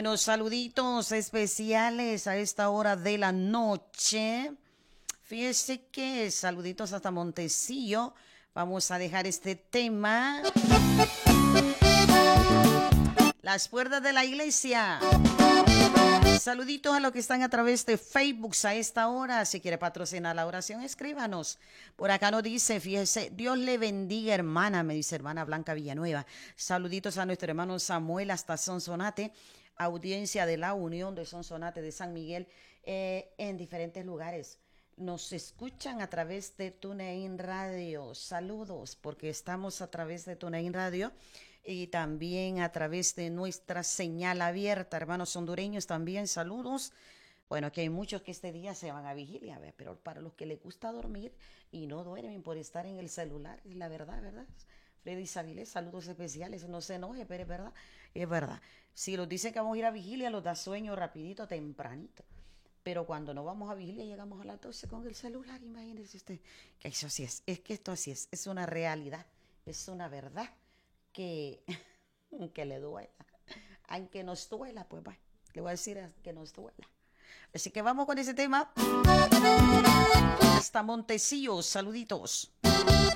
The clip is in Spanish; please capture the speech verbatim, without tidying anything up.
Bueno, saluditos especiales a esta hora de la noche. Fíjese que saluditos hasta Montecillo. Vamos a dejar este tema. Las puertas de la iglesia. Saluditos a los que están a través de Facebook a esta hora. Si quiere patrocinar la oración, escríbanos. Por acá nos dice, fíjese, Dios le bendiga, hermana, me dice hermana Blanca Villanueva. Saluditos a nuestro hermano Samuel hasta Sonsonate, audiencia de la Unión de Sonsonate de San Miguel, eh, en diferentes lugares. Nos escuchan a través de TuneIn Radio. Saludos, porque estamos a través de TuneIn Radio. Y también a través de nuestra señal abierta, hermanos hondureños, también saludos. Bueno, aquí hay muchos que este día se van a vigilia, pero para los que les gusta dormir y no duermen por estar en el celular, es la verdad, ¿verdad? Freddy Savilés, saludos especiales, no se enoje, pero es verdad, es verdad. Si los dicen que vamos a ir a vigilia, los da sueño rapidito, tempranito. Pero cuando no vamos a vigilia, llegamos a las doce con el celular, imagínese usted. Que eso sí es, es que esto así es, es una realidad, es una verdad. Que, que le duela, aunque nos duela, pues va, le voy a decir que nos duela. Así que vamos con ese tema. Hasta Montecillo, saluditos.